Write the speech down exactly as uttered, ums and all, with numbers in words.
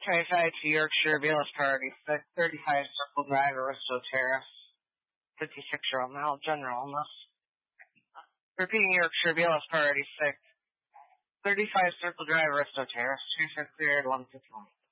twenty-five to Yorkshire, Bayless Priority six, thirty-five Circle Drive, Aristo Terrace, fifty-six-year-old male, general illness. Repeating Yorkshire, Bayless Priority six, thirty-five Circle Drive, Aristo Terrace, transfer cleared, one fifty-one.